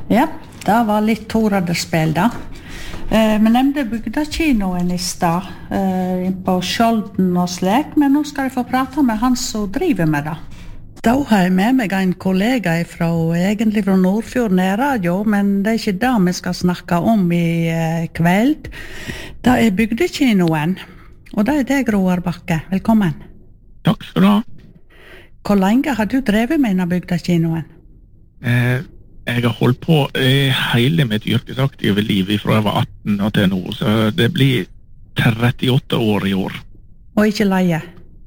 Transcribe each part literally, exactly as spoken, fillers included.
Ja, det var litt Toraderspill da. Eh, vi nevnte bygdakinoen i stad, eh, på Skjolden og slik, men nå skal jeg få prate med han som driver med det. Da har jeg med meg en kollega fra, egentlig fra Nordfjord nærradio, men det er ikke det vi skal snakke om i eh, kveld. Det er bygdakinoen, og det er deg, Roar Bakke. Velkommen. Takk skal du ha. Hvor lenge har du drevet med denne bygdakinoen? Eh, jeg har holdt på eh, hele mitt yrkesaktive liv fra jeg var atten og til nå, så det blir trettiåtte år i år. Og ikke leie?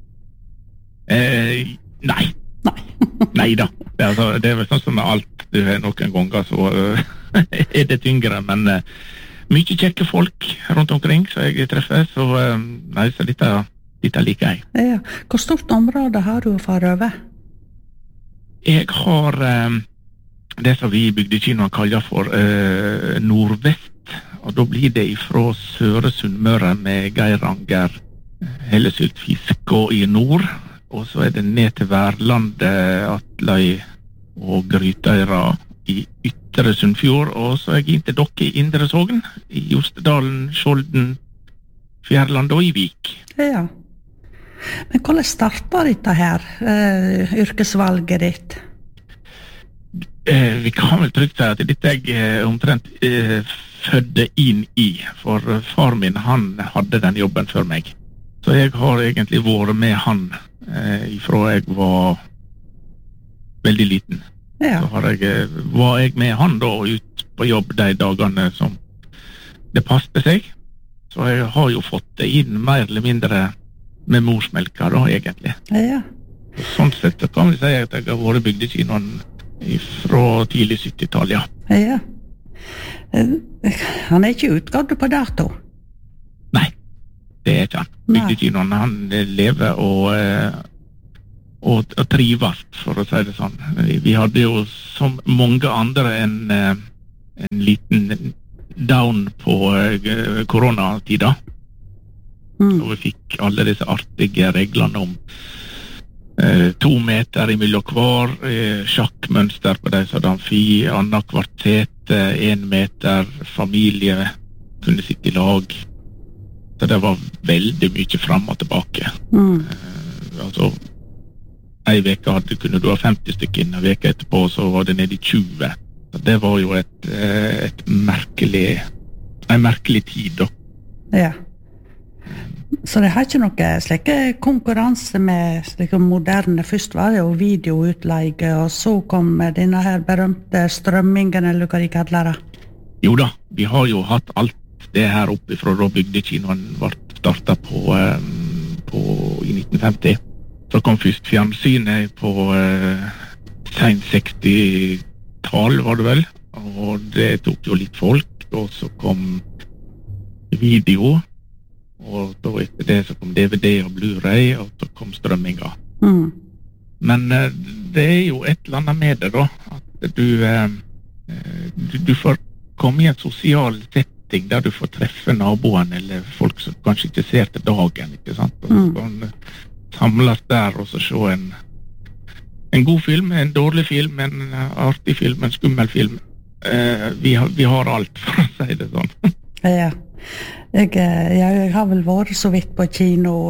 Eh, nei. Nei. Nei da. Det er, altså, det er vel sånn som med alt du har noen ganger, så uh, er det tyngre, men uh, mye kjekke folk rundt omkring, så jeg treffer, så uh, nei, så dette, dette liker jeg. Ja. Hvor stort område har du å fare over? Jeg har um, det som vi i bygdekinoen kaller for uh, Nordvest, og da blir det fra Søre Sunnmøre med Geiranger, Hellesyltfisk og i nord, og så er det ned til Værlandet, Atløy og Grytøyra i Ytre Sunnfjord, og så er jeg inn til dere i Indre Sogn, i Jostedalen, Skjolden, Fjærland og i Vik. Ja. Men hvordan startet dette her, uh, yrkesvalget ditt? Eh, vi kan vel trygt si at dette jeg eh, omtrent eh, fødde inn i, for far min, han hadde den jobben før meg. Så jeg har egentlig vært med han eh, fra jeg var veldig liten. Ja. Så har jeg, var jeg med han da ut på jobb de dagene som det passte seg. Så jeg har jo fått det inn mer eller mindre med morsmelka da, egentlig. Ja. Sånn sett kan vi si at jeg har vært bygdekinoen fra tidlig syttitallet, ja. Ja. Han er ikke utgått på dato? Nei, det er ikke han. Bygdekinoen, han lever og, og, og trives, for å si det sånn. Vi hadde jo som mange andre en, en liten down på koronatida. Mm. Og vi fikk alle disse artige reglene om eh, to meter imellom hver, eh, sjakkmønster på de som hadde amfi, annet kvartet, en meter, familie kunne sitte i lag. Så det var veldig mye frem og tilbake. Mm. Eh, altså, en veke hadde, kunne du ha femti stykker inn, en veke etterpå så var det nede i tjue. Så det var jo et, et merkelig, en merkelig tid da. Ja. Så det har ikke noe slike konkurranse med slike moderne. Først var det jo videoutleie, og så kom denne her berømte strømmingen, eller hva de kaller det. Jo da, vi har jo hatt alt det her oppe fra da bygdekinoen ble startet på, um, på i nitten femti. Så kom først fjernsynet på uh, sent seksti-tall, var det vel, og det tok jo litt folk, og så kom video, og da etter det så kom D V D og Blu-ray, og så kom strømminga. Mm. Men uh, det er jo et eller annet med det da, at du, uh, du, du får komme i en sosial setting der du får treffe naboen eller folk som kanskje ikke ser til dagen, ikke sant? Og så kan mm. samles der og så se en, en god film, en dårlig film, en artig film, en skummel film. Uh, vi, har, vi har alt, for å si det sånn. Ja. Jeg, jeg, jeg har vel vært så vidt på kino.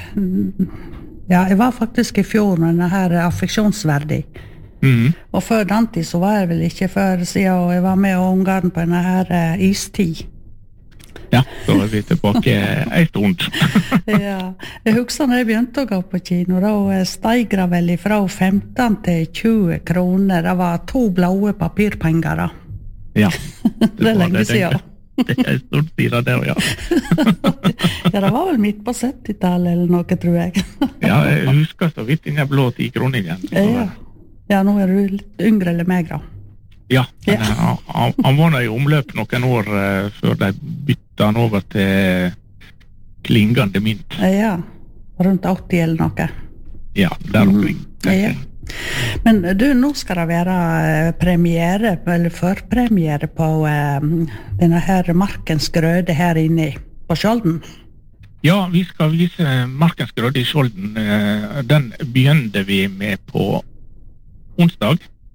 Ja, jeg var faktisk i fjor med denne her affeksjonsverdig. Mm. Og før den tid så var jeg vel ikke før siden jeg var med og ungene på denne her uh, istid. Ja, så er vi tilbake en stund. Ja, jeg husker når jeg begynte å gå på kino, da steg det vel fra femten til tjue kroner. Det var to blåe papirpenger da. Ja. Det, det er lenge siden. Det er stort siden det, ja. Ja, det var vel midt på syttitallet eller noe, tror jeg. Ja, jeg husker så vidt denne blå ti kroningen. Ja. Ja, nå er du litt yngre eller meg da. Ja, men ja. Han, han var i omløp noen år uh, før de bytta han over til klingende mynt. Ja, rundt åtti eller noe. Ja, der omkring. Mm. Ja. Men du, nå skal det være premiere, eller førpremiere på uh, denne her Markens Grøde her inne på Skjolden. Ja, vi skal vise Markens Grøde i Skjolden. Uh, den begynte vi med på onsdag.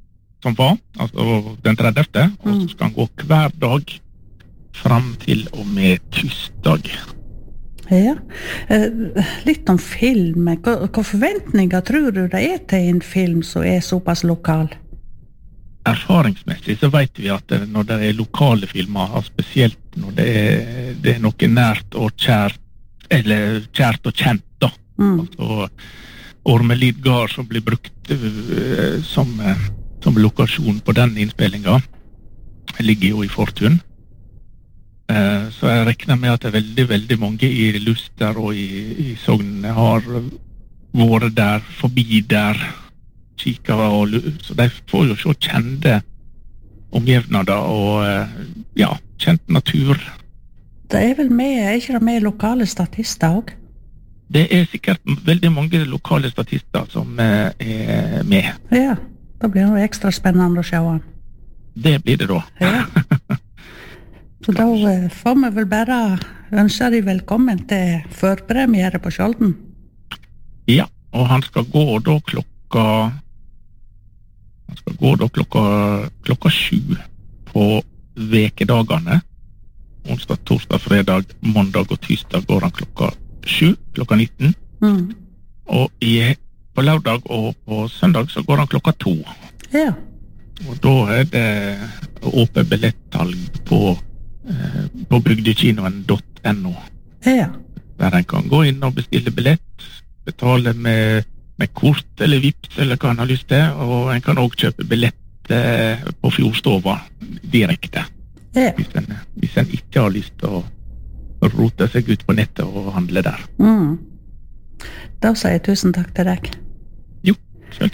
som var, altså den tredivte, og så skal han gå hver dag fram til og med tirsdag. Ja, litt om film. Hva, hva forventninger tror du det er til en film som er såpass lokal? Erfaringsmessig så vet vi at når det er lokale filmer, og spesielt når det er, det er noe nært og kjært, eller kjært og kjent da, mm. altså Ormelid Gard som blir brukt uh, som, uh, som lokasjon på den innspillingen, ligger jo i Fortun. Uh, så jeg regner med at det er veldig, veldig mange i Luster og i, i Sogn har vært der, forbi der, kikere, og, så de får jo så kjente omgivnader og uh, ja, kjent natur. Det er vel med, er ikke det med lokale statister også? Det er sikkert veldig mange lokale statister som uh, er med. Ja, da blir det ekstra spennende å se han. Det blir det da. Ja. Så da får vi vel bare ønske deg velkommen til førpremiere på Skjolden. Ja, og han skal gå da klokka han skal gå da klokka klokka sju på vekedagene. Onsdag, torsdag, fredag, mandag og tirsdag går han klokka sju, klokka nitten. Mm. Og i, på lørdag og på søndag så går han klokka to. Ja. Og da er det åpent billettsalg på på bygdekinoen punktum no. Ja. Der en kan gå inn og bestille billett, betale med, med kort eller vips eller hva en har lyst til, og en kan også kjøpe billett eh, på Fjordstova direkte. Ja. Hvis en, hvis en ikke har lyst til å rote seg ut på nettet og handle der. Mm. Da sier jeg tusen takk til deg.